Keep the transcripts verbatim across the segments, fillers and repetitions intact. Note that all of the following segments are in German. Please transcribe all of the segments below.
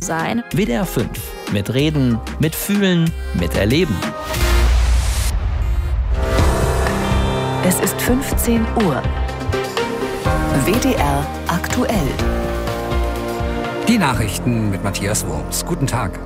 sein. W D R fünf. Mit Reden, mit Fühlen, mit Erleben. Es ist fünfzehn Uhr. W D R aktuell. Die Nachrichten mit Matthias Wurms. Guten Tag.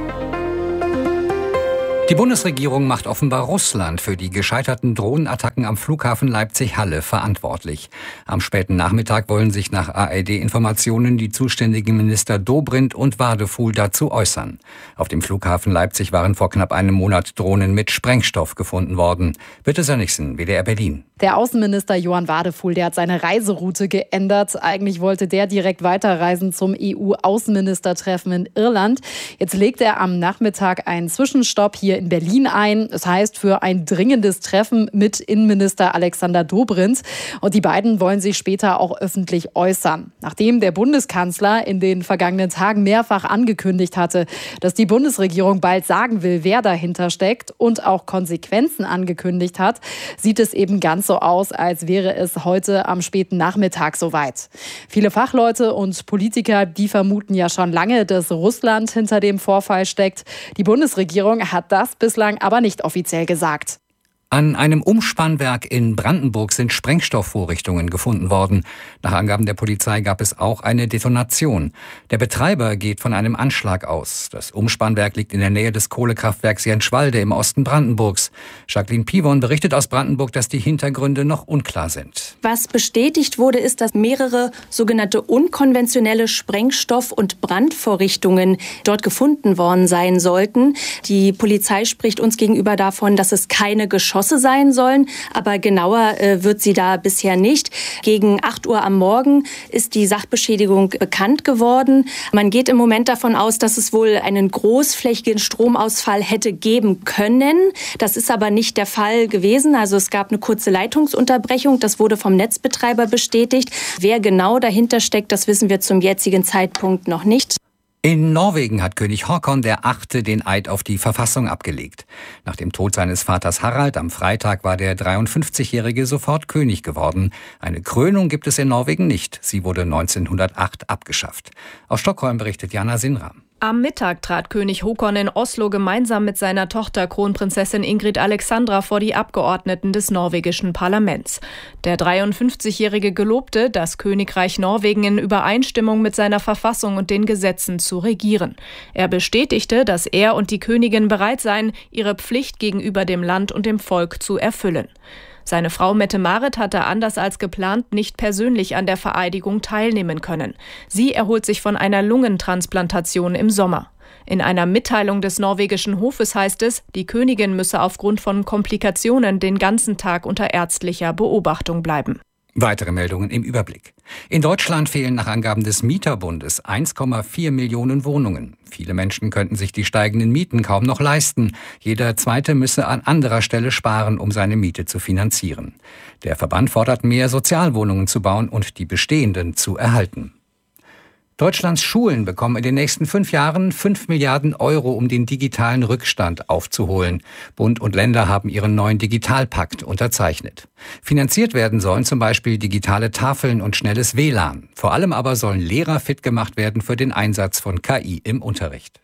Die Bundesregierung macht offenbar Russland für die gescheiterten Drohnenattacken am Flughafen Leipzig-Halle verantwortlich. Am späten Nachmittag wollen sich nach A R D-Informationen die zuständigen Minister Dobrindt und Wadefuhl dazu äußern. Auf dem Flughafen Leipzig waren vor knapp einem Monat Drohnen mit Sprengstoff gefunden worden. Birte Sönnigsen, W D R Berlin. Der Außenminister Johann Wadefuhl, der hat seine Reiseroute geändert. Eigentlich wollte der direkt weiterreisen zum E U-Außenministertreffen in Irland. Jetzt legt er am Nachmittag einen Zwischenstopp hier in Berlin ein. Das heißt, für ein dringendes Treffen mit Innenminister Alexander Dobrindt. Und die beiden wollen sich später auch öffentlich äußern. Nachdem der Bundeskanzler in den vergangenen Tagen mehrfach angekündigt hatte, dass die Bundesregierung bald sagen will, wer dahinter steckt und auch Konsequenzen angekündigt hat, sieht es eben ganz so aus, als wäre es heute am späten Nachmittag soweit. Viele Fachleute und Politiker, die vermuten ja schon lange, dass Russland hinter dem Vorfall steckt. Die Bundesregierung hat das bislang aber nicht offiziell gesagt. An einem Umspannwerk in Brandenburg sind Sprengstoffvorrichtungen gefunden worden. Nach Angaben der Polizei gab es auch eine Detonation. Der Betreiber geht von einem Anschlag aus. Das Umspannwerk liegt in der Nähe des Kohlekraftwerks Jenschwalde im Osten Brandenburgs. Jacqueline Pivon berichtet aus Brandenburg, dass die Hintergründe noch unklar sind. Was bestätigt wurde, ist, dass mehrere sogenannte unkonventionelle Sprengstoff- und Brandvorrichtungen dort gefunden worden sein sollten. Die Polizei spricht uns gegenüber davon, dass es keine Geschosse sein sollen, aber genauer äh, wird sie da bisher nicht. Gegen acht Uhr am Morgen ist die Sachbeschädigung bekannt geworden. Man geht im Moment davon aus, dass es wohl einen großflächigen Stromausfall hätte geben können. Das ist aber nicht der Fall gewesen. Also es gab eine kurze Leitungsunterbrechung. Das wurde vom Netzbetreiber bestätigt. Wer genau dahinter steckt, das wissen wir zum jetzigen Zeitpunkt noch nicht. In Norwegen hat König Håkon der Achte den Eid auf die Verfassung abgelegt. Nach dem Tod seines Vaters Harald am Freitag war der dreiundfünfzigjährige sofort König geworden. Eine Krönung gibt es in Norwegen nicht. Sie wurde neunzehnhundertacht abgeschafft. Aus Stockholm berichtet Jana Sinram. Am Mittag trat König Håkon in Oslo gemeinsam mit seiner Tochter Kronprinzessin Ingrid Alexandra vor die Abgeordneten des norwegischen Parlaments. Der dreiundfünfzigjährige gelobte, das Königreich Norwegen in Übereinstimmung mit seiner Verfassung und den Gesetzen zu regieren. Er bestätigte, dass er und die Königin bereit seien, ihre Pflicht gegenüber dem Land und dem Volk zu erfüllen. Seine Frau Mette-Marit hatte anders als geplant nicht persönlich an der Vereidigung teilnehmen können. Sie erholt sich von einer Lungentransplantation im Sommer. In einer Mitteilung des norwegischen Hofes heißt es, die Königin müsse aufgrund von Komplikationen den ganzen Tag unter ärztlicher Beobachtung bleiben. Weitere Meldungen im Überblick. In Deutschland fehlen nach Angaben des Mieterbundes eins Komma vier Millionen Wohnungen. Viele Menschen könnten sich die steigenden Mieten kaum noch leisten. Jeder Zweite müsse an anderer Stelle sparen, um seine Miete zu finanzieren. Der Verband fordert, mehr Sozialwohnungen zu bauen und die bestehenden zu erhalten. Deutschlands Schulen bekommen in den nächsten fünf Jahren fünf Milliarden Euro, um den digitalen Rückstand aufzuholen. Bund und Länder haben ihren neuen Digitalpakt unterzeichnet. Finanziert werden sollen zum Beispiel digitale Tafeln und schnelles W L A N. Vor allem aber sollen Lehrer fit gemacht werden für den Einsatz von K I im Unterricht.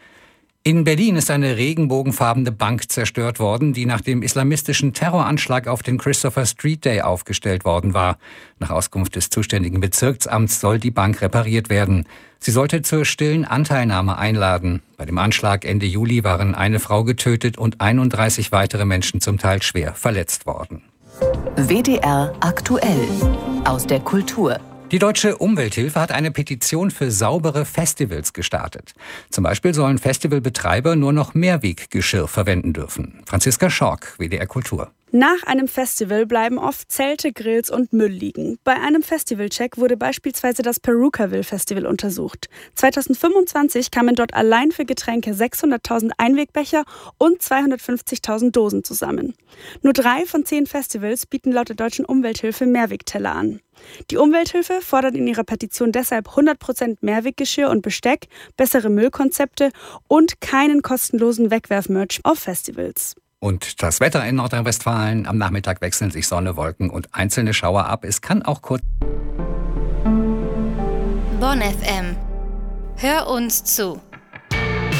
In Berlin ist eine regenbogenfarbene Bank zerstört worden, die nach dem islamistischen Terroranschlag auf den Christopher Street Day aufgestellt worden war. Nach Auskunft des zuständigen Bezirksamts soll die Bank repariert werden. Sie sollte zur stillen Anteilnahme einladen. Bei dem Anschlag Ende Juli waren eine Frau getötet und einunddreißig weitere Menschen zum Teil schwer verletzt worden. W D R aktuell aus der Kultur. Die Deutsche Umwelthilfe hat eine Petition für saubere Festivals gestartet. Zum Beispiel sollen Festivalbetreiber nur noch Mehrweggeschirr verwenden dürfen. Franziska Schork, W D R Kultur. Nach einem Festival bleiben oft Zelte, Grills und Müll liegen. Bei einem Festivalcheck wurde beispielsweise das Perucaville Festival untersucht. zweitausendfünfundzwanzig kamen dort allein für Getränke sechshunderttausend Einwegbecher und zweihundertfünfzigtausend Dosen zusammen. Nur drei von zehn Festivals bieten laut der Deutschen Umwelthilfe Mehrwegteller an. Die Umwelthilfe fordert in ihrer Petition deshalb hundert Prozent Mehrweggeschirr und Besteck, bessere Müllkonzepte und keinen kostenlosen Wegwerfmerch auf Festivals. Und das Wetter in Nordrhein-Westfalen. Am Nachmittag wechseln sich Sonne, Wolken und einzelne Schauer ab. Es kann auch kurz... Bonn F M. Hör uns zu.